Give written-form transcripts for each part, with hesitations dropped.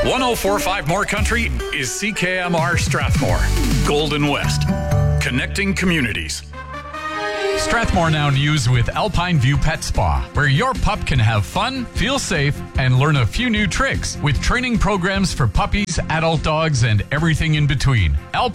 1045 More Country is CKMR Strathmore, Golden West, connecting communities. Strathmore Now News with Alpine View Pet Spa, where your pup can have fun, feel safe, and learn a few new tricks with training programs for puppies, adult dogs, and everything in between.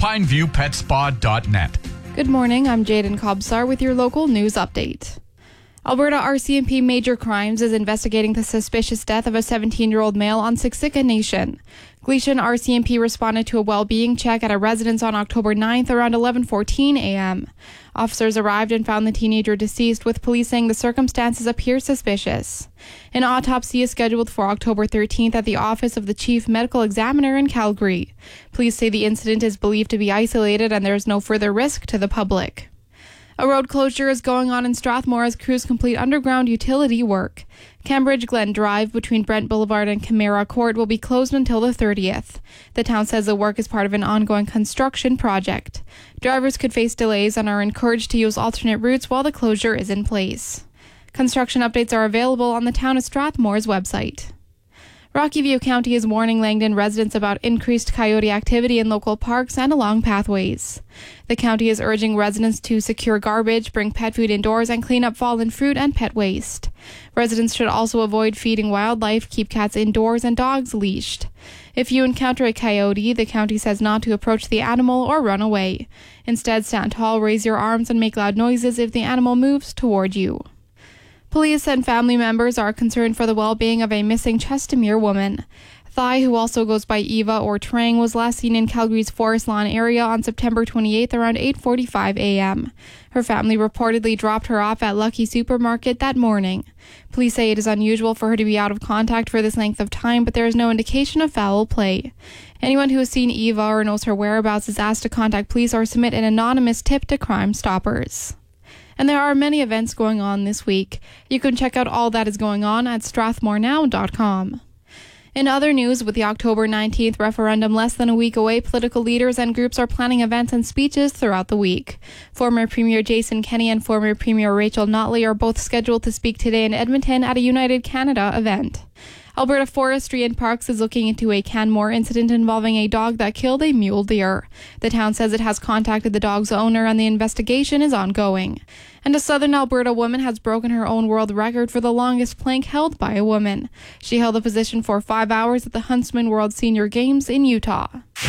AlpineViewPetSpa.net. Good morning, I'm Jaden Kobsar with your local news update. Alberta RCMP Major Crimes is investigating the suspicious death of a 17-year-old male on Siksika Nation. Gleason RCMP responded to a well-being check at a residence on October 9th around 11:14 a.m. Officers arrived and found the teenager deceased, with police saying the circumstances appear suspicious. An autopsy is scheduled for October 13th at the office of the Chief Medical Examiner in Calgary. Police say the incident is believed to be isolated and there is no further risk to the public. A road closure is going on in Strathmore as crews complete underground utility work. Cambridge Glen Drive between Brent Boulevard and Camara Court will be closed until the 30th. The town says the work is part of an ongoing construction project. Drivers could face delays and are encouraged to use alternate routes while the closure is in place. Construction updates are available on the Town of Strathmore's website. Rocky View County is warning Langdon residents about increased coyote activity in local parks and along pathways. The county is urging residents to secure garbage, bring pet food indoors, and clean up fallen fruit and pet waste. Residents should also avoid feeding wildlife, keep cats indoors, and dogs leashed. If you encounter a coyote, the county says not to approach the animal or run away. Instead, stand tall, raise your arms, and make loud noises if the animal moves toward you. Police and family members are concerned for the well-being of a missing Chestermere woman. Thai, who also goes by Eva or Trang, was last seen in Calgary's Forest Lawn area on September 28th around 8:45 a.m. Her family reportedly dropped her off at Lucky Supermarket that morning. Police say it is unusual for her to be out of contact for this length of time, but there is no indication of foul play. Anyone who has seen Eva or knows her whereabouts is asked to contact police or submit an anonymous tip to Crime Stoppers. And there are many events going on this week. You can check out all that is going on at strathmorenow.com. In other news, with the October 19th referendum less than a week away, political leaders and groups are planning events and speeches throughout the week. Former Premier Jason Kenney and former Premier Rachel Notley are both scheduled to speak today in Edmonton at a United Canada event. Alberta Forestry and Parks is looking into a Canmore incident involving a dog that killed a mule deer. The town says it has contacted the dog's owner and the investigation is ongoing. And a southern Alberta woman has broken her own world record for the longest plank held by a woman. She held the position for 5 hours at the Huntsman World Senior Games in Utah.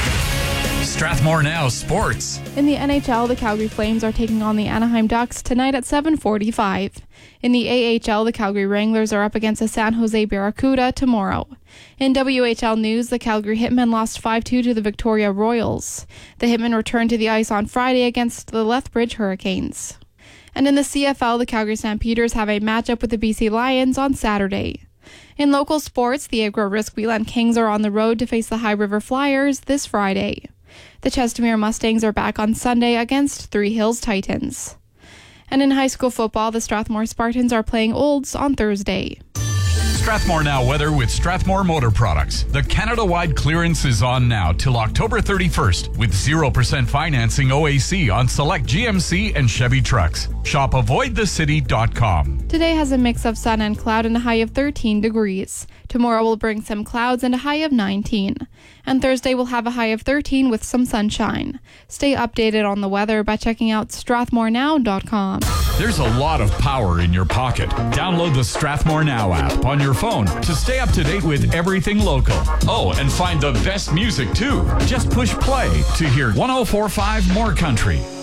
Strathmore Now Sports. In the NHL, the Calgary Flames are taking on the Anaheim Ducks tonight at 7:45. In the AHL, the Calgary Wranglers are up against the San Jose Barracuda tomorrow. In WHL news, the Calgary Hitmen lost 5-2 to the Victoria Royals. The Hitmen returned to the ice on Friday against the Lethbridge Hurricanes. And in the CFL, the Calgary Stampeders have a matchup with the BC Lions on Saturday. In local sports, the Agro-Risk-Wheelan Kings are on the road to face the High River Flyers this Friday. The Chestermere Mustangs are back on Sunday against Three Hills Titans. And in high school football, the Strathmore Spartans are playing Olds on Thursday. Strathmore Now weather with Strathmore Motor Products. The Canada-wide clearance is on now till October 31st with 0% financing OAC on select GMC and Chevy trucks. Shop avoidthecity.com. Today has a mix of sun and cloud and a high of 13 degrees. Tomorrow will bring some clouds and a high of 19. And Thursday will have a high of 13 with some sunshine. Stay updated on the weather by checking out strathmorenow.com. There's a lot of power in your pocket. Download the Strathmore Now app on your phone to stay up to date with everything local. Oh, and find the best music too. Just push play to hear 1045 More Country.